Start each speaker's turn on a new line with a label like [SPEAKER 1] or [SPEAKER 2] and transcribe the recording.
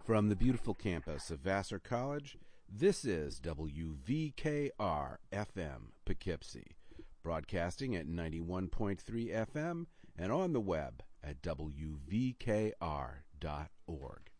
[SPEAKER 1] From the beautiful campus of Vassar College, this is WVKR FM Poughkeepsie, broadcasting at 91.3 FM and on the web at WVKR.org.